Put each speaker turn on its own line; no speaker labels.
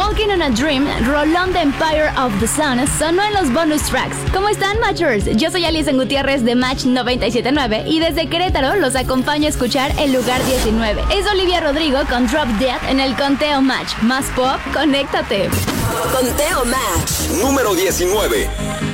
Walking on a Dream, Rolón de Empire of the Sun sonó en los bonus tracks. ¿Cómo están, Matchers? Yo soy Alison Gutiérrez de Match 97.9 y desde Querétaro los acompaño a escuchar el lugar 19. Es Olivia Rodrigo con Drop Dead en el conteo Match. Más pop, conéctate.
Conteo Match.
Número 19.